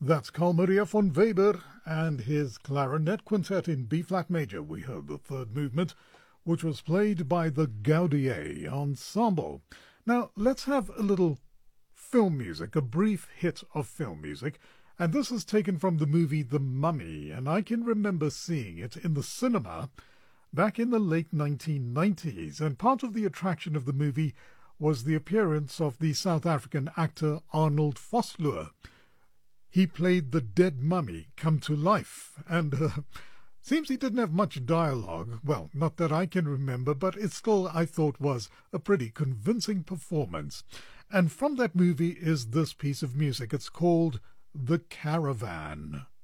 That's Carl Maria von Weber and his clarinet quintet in B-flat major. We heard the third movement, which was played by the Gaudier Ensemble. Now, let's have a little film music, a brief hit of film music. And this is taken from the movie The Mummy, and I can remember seeing it in the cinema back in the late 1990s. And part of the attraction of the movie was the appearance of the South African actor Arnold Vosloo. He played the dead mummy come to life, and seems he didn't have much dialogue. Well, not that I can remember, but it still, I thought, was a pretty convincing performance. And from that movie is this piece of music. It's called The Caravan.